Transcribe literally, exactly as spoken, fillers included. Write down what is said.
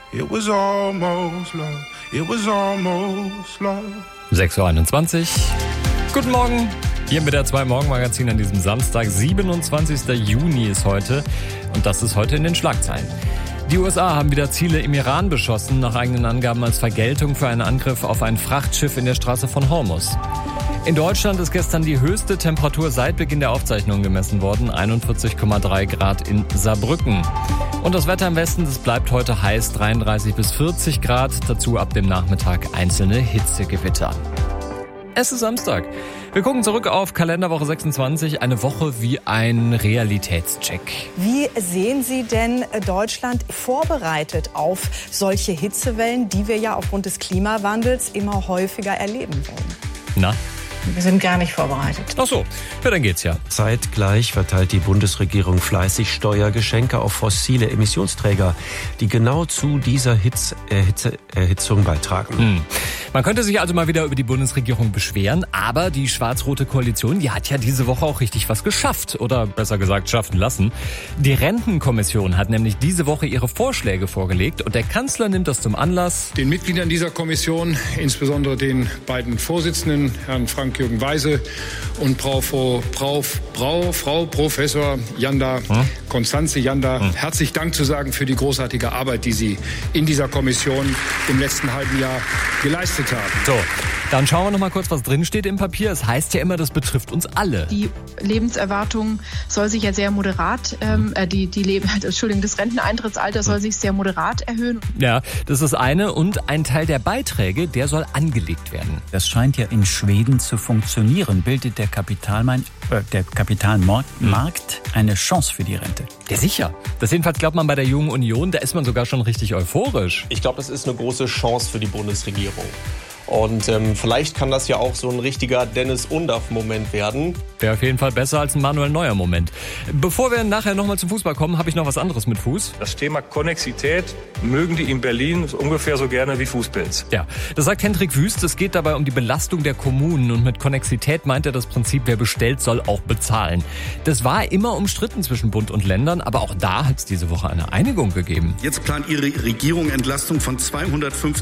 It was almost love. It was almost love. sechs Uhr einundzwanzig. Guten Morgen. Hier mit der zwei Morgen Magazin an diesem Samstag, siebenundzwanzigster Juni ist heute. Und das ist heute in den Schlagzeilen. Die U S A haben wieder Ziele im Iran beschossen, nach eigenen Angaben als Vergeltung für einen Angriff auf ein Frachtschiff in der Straße von Hormuz. In Deutschland ist gestern die höchste Temperatur seit Beginn der Aufzeichnungen gemessen worden, einundvierzig Komma drei Grad in Saarbrücken. Und das Wetter im Westen, das bleibt heute heiß, dreiunddreißig bis vierzig Grad, dazu ab dem Nachmittag einzelne Hitzegewitter. Es ist Samstag. Wir gucken zurück auf Kalenderwoche sechsundzwanzig, eine Woche wie ein Realitätscheck. Wie sehen Sie denn Deutschland vorbereitet auf solche Hitzewellen, die wir ja aufgrund des Klimawandels immer häufiger erleben werden? Na? Wir sind gar nicht vorbereitet. Ach so, ja, dann geht's ja. Zeitgleich verteilt die Bundesregierung fleißig Steuergeschenke auf fossile Emissionsträger, die genau zu dieser Hitz, äh, Hitzeerhitzung beitragen. Hm. Man könnte sich also mal wieder über die Bundesregierung beschweren, aber die schwarz-rote Koalition, die hat ja diese Woche auch richtig was geschafft. Oder besser gesagt, schaffen lassen. Die Rentenkommission hat nämlich diese Woche ihre Vorschläge vorgelegt und der Kanzler nimmt das zum Anlass, den Mitgliedern dieser Kommission, insbesondere den beiden Vorsitzenden, Herrn Frank-Jürgen Weise und Frau, Frau, Frau, Frau, Frau Professor Janda, hm? Konstanze Janda, hm. herzlich Dank zu sagen für die großartige Arbeit, die Sie in dieser Kommission im letzten halben Jahr geleistet haben. So, dann schauen wir noch mal kurz, was drin steht im Papier. Es heißt ja immer, das betrifft uns alle. Die Lebenserwartung soll sich ja sehr moderat, ähm, äh, die, die Leben, Entschuldigung, das Renteneintrittsalter soll sich sehr moderat erhöhen. Ja, das ist eine und ein Teil der Beiträge, der soll angelegt werden. Das scheint ja in Schweden zu funktionieren. Bildet der Kapitalmarkt, äh, der Kapitalmarkt hm. eine Chance für die Rente? Ja, sicher. Das jedenfalls glaubt man bei der Jungen Union, da ist man sogar schon richtig euphorisch. Ich glaube, das ist eine große Chance für die Bundesregierung. Und ähm, vielleicht kann das ja auch so ein richtiger Dennis-Undaff-Moment werden. Wäre auf jeden Fall besser als ein Manuel Neuer-Moment. Bevor wir nachher nochmal zum Fußball kommen, habe ich noch was anderes mit Fuß. Das Thema Konnexität mögen die in Berlin ungefähr so gerne wie Fußpilz. Ja, das sagt Hendrik Wüst. Es geht dabei um die Belastung der Kommunen. Und mit Konnexität meint er das Prinzip, wer bestellt, soll auch bezahlen. Das war immer umstritten zwischen Bund und Ländern, aber auch da hat es diese Woche eine Einigung gegeben. Jetzt plant Ihre Regierung Entlastung von zweihundertfünfzig